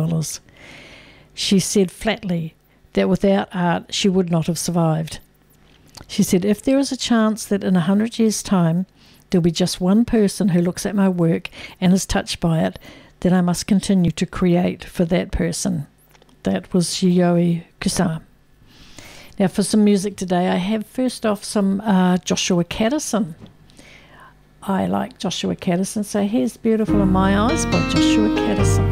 $100. She said flatly that without art she would not have survived. She said, if there is a chance that in 100 years' time there'll be just one person who looks at my work and is touched by it, then I must continue to create for that person. That was Yayoi Kusama. Now for some music today, I have first off some Joshua Kadison. I like Joshua Kadison, so here's Beautiful in My Eyes by Joshua Kadison.